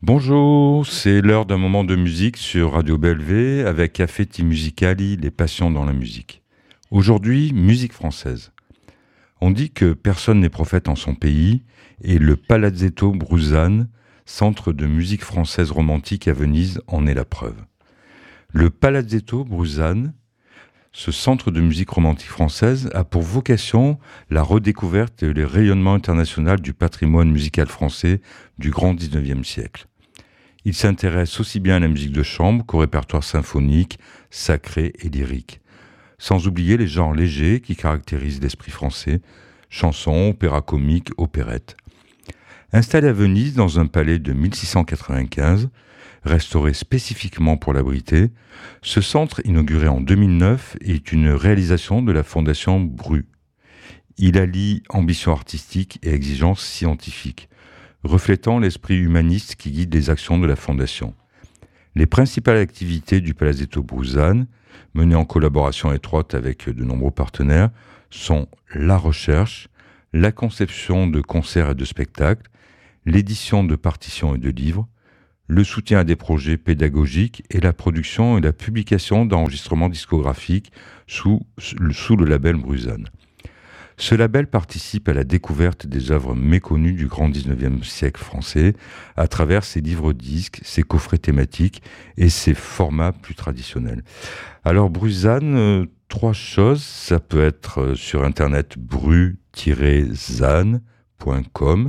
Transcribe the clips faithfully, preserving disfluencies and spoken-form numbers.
Bonjour, c'est l'heure d'un moment de musique sur Radio Bellevue avec Affetti Musicali, les passions dans la musique. Aujourd'hui, musique française. On dit que personne n'est prophète en son pays et le Palazzetto Bruzane, centre de musique française romantique à Venise, en est la preuve. Le Palazzetto Bruzane, ce centre de musique romantique française, a pour vocation la redécouverte et le rayonnement international du patrimoine musical français du grand dix-neuvième siècle. Il s'intéresse aussi bien à la musique de chambre qu'au répertoire symphonique, sacré et lyrique. Sans oublier les genres légers qui caractérisent l'esprit français, chansons, opéra comique, opérette. Installé à Venise dans un palais de mille six cent quatre-vingt-quinze, restauré spécifiquement pour l'abriter, ce centre, inauguré en deux mille neuf, est une réalisation de la Fondation Bru. Il allie ambition artistique et exigence scientifique, reflétant l'esprit humaniste qui guide les actions de la Fondation. Les principales activités du Palazzetto Bruzane, menées en collaboration étroite avec de nombreux partenaires, sont la recherche, la conception de concerts et de spectacles, l'édition de partitions et de livres, le soutien à des projets pédagogiques et la production et la publication d'enregistrements discographiques sous, sous le label Bruzane. Ce label participe à la découverte des œuvres méconnues du grand dix-neuvième siècle français à travers ses livres-disques, ses coffrets thématiques et ses formats plus traditionnels. Alors Bruzane, euh, trois choses, ça peut être euh, sur internet bru tiret zane point com,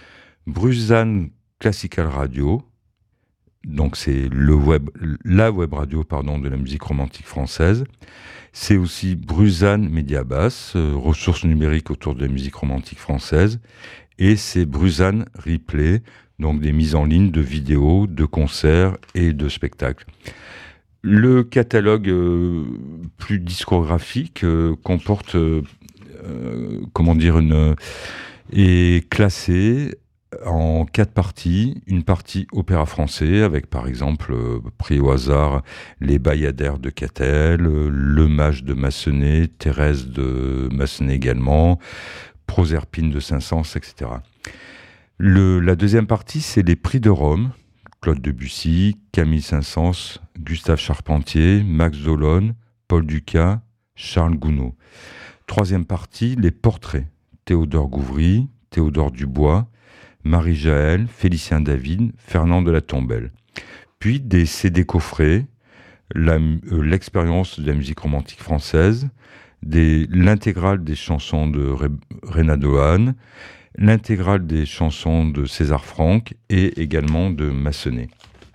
Bruzane Classical Radio, donc c'est le web, la web radio pardon, de la musique romantique française. C'est aussi Bruzane Mediabas, euh, ressources numériques autour de la musique romantique française. Et c'est Bruzane Replay, donc des mises en ligne de vidéos, de concerts et de spectacles. Le catalogue euh, plus discographique euh, comporte, euh, euh, comment dire, une, est classé en quatre parties. Une partie opéra français avec par exemple euh, pris au hasard les Bayadères de Catel, euh, le Mage de Massenet, Thérèse de Massenet également, Proserpine de Saint-Saëns, et cetera. Le, la deuxième partie, c'est les prix de Rome, Claude Debussy, Camille Saint-Saëns, Gustave Charpentier, Max Dolonne, Paul Dukas, Charles Gounod. Troisième partie, les portraits, Théodore Gouvry, Théodore Dubois, Marie Jaël, Félicien David, Fernand de la Tombelle. Puis des C D coffrets, la, euh, l'expérience de la musique romantique française, des, l'intégrale des chansons de Ré, Renaud Hahn, l'intégrale des chansons de César Franck et également de Massenet.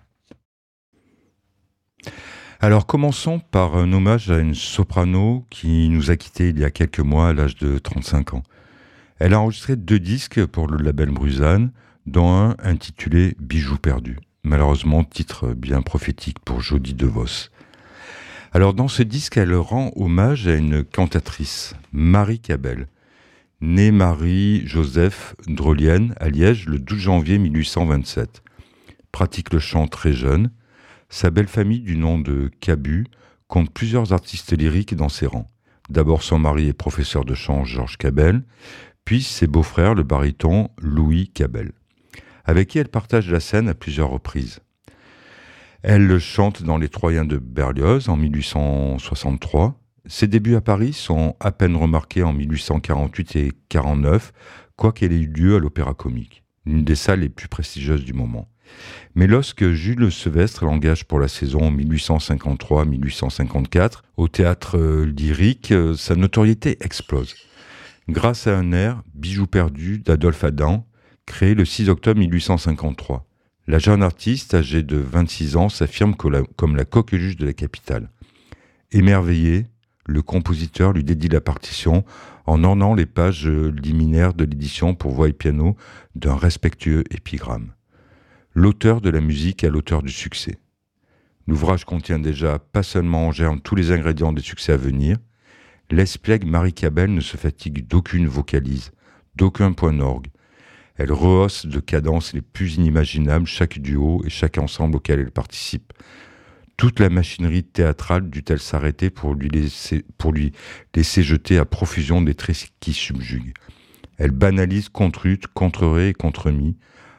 Alors commençons par un hommage à une soprano qui nous a quittés il y a quelques mois à l'âge de trente-cinq ans. Elle a enregistré deux disques pour le label Bruzane, dont un intitulé « Bijoux perdus ». Malheureusement, titre bien prophétique pour Jody DeVos. Alors dans ce disque, elle rend hommage à une cantatrice, Marie Cabel, née Marie-Joseph Drolienne à Liège le douze janvier mille huit cent vingt-sept. Pratique le chant très jeune. Sa belle famille du nom de Cabu compte plusieurs artistes lyriques dans ses rangs. D'abord son mari et professeur de chant Georges Cabel, puis ses beaux-frères, le baryton Louis Cabel, avec qui elle partage la scène à plusieurs reprises. Elle chante dans Les Troyens de Berlioz en mille huit cent soixante-trois. Ses débuts à Paris sont à peine remarqués en mille huit cent quarante-huit et quarante-neuf, quoiqu'elle ait eu lieu à l'Opéra Comique, l'une des salles les plus prestigieuses du moment. Mais lorsque Jules Sevestre l'engage pour la saison mille huit cent cinquante-trois mille huit cent cinquante-quatre au théâtre lyrique, sa notoriété explose. Grâce à un air, Bijoux perdus d'Adolphe Adam, créé le six octobre mille huit cent cinquante-trois. La jeune artiste, âgée de vingt-six ans, s'affirme comme la coqueluche de la capitale. Émerveillé, le compositeur lui dédie la partition en ornant les pages liminaires de l'édition pour voix et piano d'un respectueux épigramme. L'auteur de la musique est l'auteur du succès. L'ouvrage contient déjà pas seulement en germe tous les ingrédients des succès à venir. L'espiègle Marie Cabel ne se fatigue d'aucune vocalise, d'aucun point d'orgue. Elle rehausse de cadences les plus inimaginables chaque duo et chaque ensemble auquel elle participe. Toute la machinerie théâtrale dut-elle s'arrêter pour lui laisser, pour lui laisser jeter à profusion des traits qui subjuguent. Elle banalise contre-ut, contre-ré et contre-mi,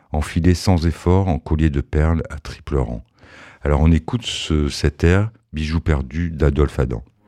enfilé sans effort en collier de perles à triple rang. Alors on écoute ce, cet air, Bijoux perdus d'Adolphe Adam.